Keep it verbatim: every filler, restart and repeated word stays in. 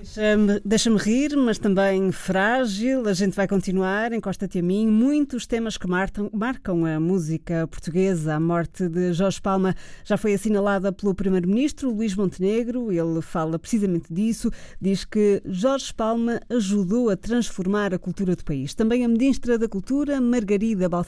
Deixa-me deixa-me rir, mas também frágil. A gente vai continuar, encosta-te a mim. Muitos temas que marcam, marcam a música portuguesa. A morte de Jorge Palma já foi assinalada pelo primeiro-ministro Luís Montenegro. Ele fala precisamente disso. Diz que Jorge Palma ajudou a transformar a cultura do país. Também a ministra da Cultura, Margarida Balsemão,